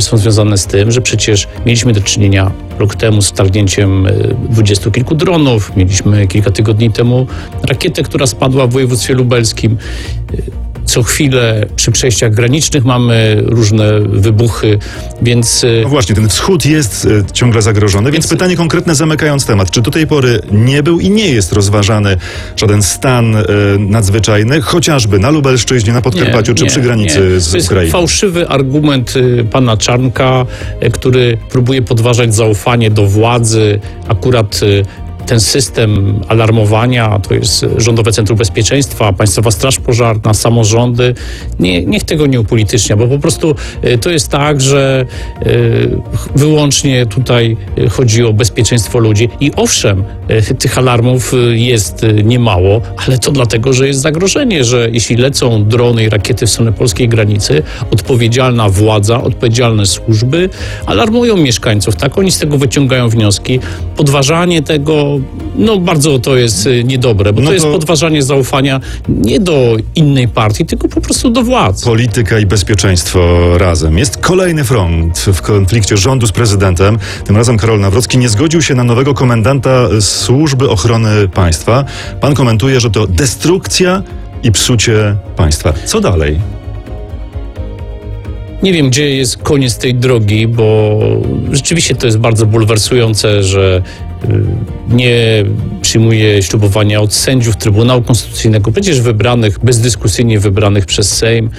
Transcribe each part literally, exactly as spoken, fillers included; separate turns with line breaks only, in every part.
są związane z tym, że przecież mieliśmy do czynienia rok temu z wtargnięciem dwudziestu kilku dronów, mieliśmy kilka tygodni temu rakietę, która spadła w województwie lubelskim. Co chwilę przy przejściach granicznych mamy różne wybuchy, więc...
No właśnie, ten wschód jest y, ciągle zagrożony, więc, więc pytanie konkretne, zamykając temat. Czy do tej pory nie był i nie jest rozważany żaden stan y, nadzwyczajny, chociażby na Lubelszczyźnie, na Podkarpaciu,
nie,
czy
nie,
przy granicy
nie.
z
to jest
Ukrainą?
Fałszywy argument y, pana Czarnka, y, który próbuje podważać zaufanie do władzy. Akurat y, ten system alarmowania, to jest Rządowe Centrum Bezpieczeństwa, Państwowa Straż Pożarna, samorządy. Nie, niech tego nie upolitycznia, bo po prostu y, to jest tak, że y, wyłącznie tutaj chodzi o bezpieczeństwo ludzi. I owszem, y, tych alarmów jest y, niemało, ale to dlatego, że jest zagrożenie, że jeśli lecą drony i rakiety w stronę polskiej granicy, odpowiedzialna władza, odpowiedzialne służby alarmują mieszkańców, tak? Oni z tego wyciągają wnioski. Podważanie tego, no bardzo to jest niedobre, bo
no
to,
to
jest podważanie zaufania nie do innej partii, tylko po prostu do władz.
Polityka i bezpieczeństwo razem. Jest kolejny front w konflikcie rządu z prezydentem. Tym razem Karol Nawrocki nie zgodził się na nowego komendanta Służby Ochrony Państwa. Pan komentuje, że to destrukcja i psucie państwa. Co dalej?
Nie wiem, gdzie jest koniec tej drogi, bo rzeczywiście to jest bardzo bulwersujące, że nie przyjmuje ślubowania od sędziów Trybunału Konstytucyjnego, przecież wybranych, bezdyskusyjnie wybranych przez Sejm,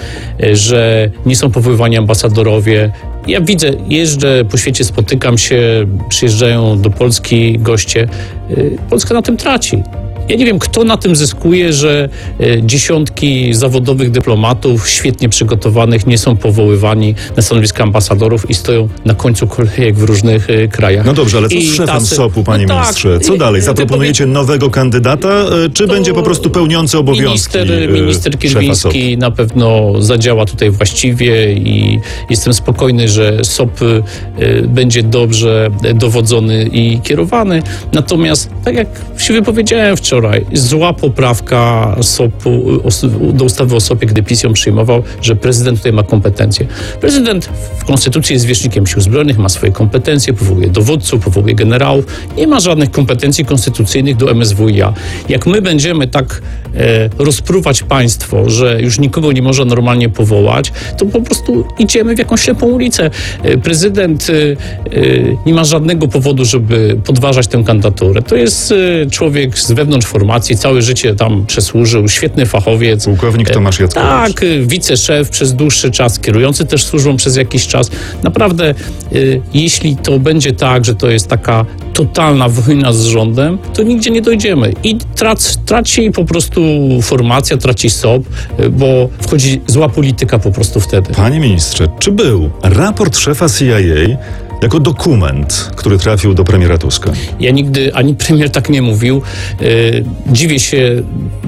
że nie są powoływani ambasadorowie. Ja widzę, jeżdżę po świecie, spotykam się, przyjeżdżają do Polski goście. Polska na tym traci. Ja nie wiem, kto na tym zyskuje, że dziesiątki zawodowych dyplomatów, świetnie przygotowanych, nie są powoływani na stanowiska ambasadorów i stoją na końcu kolejek w różnych krajach.
No dobrze, ale co z
I
szefem
tacy...
sopu, panie
no
ministrze?
tak,
Co dalej? Zaproponujecie
powie...
nowego kandydata, czy
to
będzie po prostu pełniący obowiązki
Minister, minister Kierwiński na pewno zadziała tutaj właściwie i jestem spokojny, że S O P będzie dobrze dowodzony i kierowany. Natomiast, tak jak się wypowiedziałem wczoraj, zła poprawka S O P-u, do ustawy o S O P-ie, gdy PiS ją przyjmował, że prezydent tutaj ma kompetencje. Prezydent w Konstytucji jest zwierzchnikiem sił zbrojnych, ma swoje kompetencje, powołuje dowódców, powołuje generałów. Nie ma żadnych kompetencji konstytucyjnych do M S W i A. Jak my będziemy tak e, rozpruwać państwo, że już nikogo nie można normalnie powołać, to po prostu idziemy w jakąś ślepą ulicę. E, prezydent e, e, nie ma żadnego powodu, żeby podważać tę kandydaturę. To jest e, człowiek z wewnątrz formacji, całe życie tam przesłużył, świetny fachowiec.
Pułkownik Tomasz Jackiewicz.
Tak, wiceszef przez dłuższy czas, kierujący też służbą przez jakiś czas. Naprawdę, y, jeśli to będzie tak, że to jest taka totalna wojna z rządem, to nigdzie nie dojdziemy. I trac, traci po prostu formacja, traci S O P, y, bo wchodzi zła polityka po prostu wtedy.
Panie ministrze, czy był raport szefa C I A jako dokument, który trafił do premiera Tuska?
Ja nigdy, ani premier tak nie mówił. Yy, dziwię się,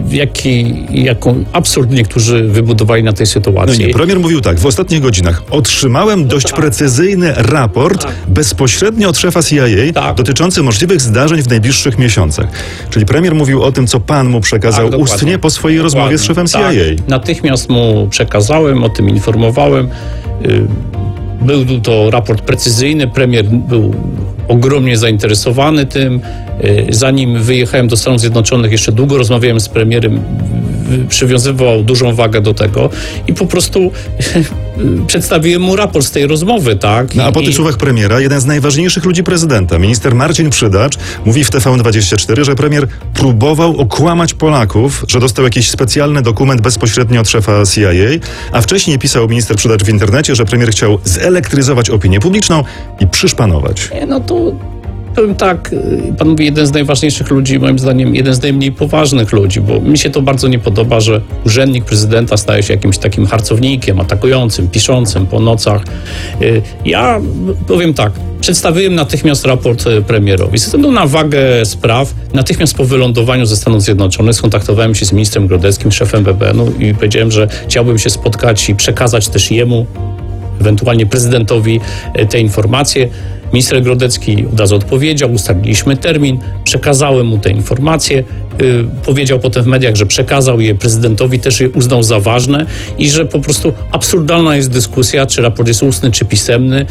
jaki, jaką absurd niektórzy wybudowali na tej sytuacji.
No nie, premier mówił tak, w ostatnich godzinach otrzymałem dość
tak.
precyzyjny raport
tak.
bezpośrednio od szefa C I A
tak.
dotyczący możliwych zdarzeń w najbliższych miesiącach. Czyli premier mówił o tym, co pan mu przekazał
tak,
ustnie po swojej
dokładnie.
rozmowie z szefem
tak.
C I A.
Natychmiast mu przekazałem, o tym informowałem. Yy, Był to raport precyzyjny, premier był ogromnie zainteresowany tym. Zanim wyjechałem do Stanów Zjednoczonych, jeszcze długo rozmawiałem z premierem, przywiązywał dużą wagę do tego i po prostu przedstawiłem mu raport z tej rozmowy, tak?
No, a po
I,
tych słowach premiera, jeden z najważniejszych ludzi prezydenta, minister Marcin Przydacz, mówi w T V N dwadzieścia cztery, że premier próbował okłamać Polaków, że dostał jakiś specjalny dokument bezpośrednio od szefa C I A, a wcześniej pisał minister Przydacz w internecie, że premier chciał zelektryzować opinię publiczną i przyszpanować.
No to powiem tak, pan mówi jeden z najważniejszych ludzi, moim zdaniem jeden z najmniej poważnych ludzi, bo mi się to bardzo nie podoba, że urzędnik prezydenta staje się jakimś takim harcownikiem, atakującym, piszącym po nocach. Ja powiem tak, przedstawiłem natychmiast raport premierowi. Ze względu na wagę spraw, natychmiast po wylądowaniu ze Stanów Zjednoczonych skontaktowałem się z ministrem Grodeckim, szefem B B N-u i powiedziałem, że chciałbym się spotkać i przekazać też jemu, ewentualnie prezydentowi, te informacje. Minister Grodecki od razu odpowiedział, ustaliliśmy termin, przekazałem mu te informacje, yy, powiedział potem w mediach, że przekazał je prezydentowi, też je uznał za ważne i że po prostu absurdalna jest dyskusja, czy raport jest ustny, czy pisemny.